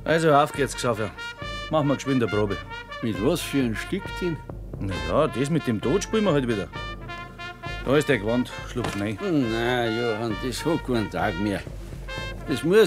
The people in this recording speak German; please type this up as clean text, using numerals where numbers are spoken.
Also auf geht's, Xaver. Machen wir geschwind eine Probe. Mit was für ein Stück denn? Na ja, das mit dem Tod spielen wir halt wieder. Da ist der Gewand, schlupf rein. Nein, Johann, das hat keinen Tag mehr. Das muss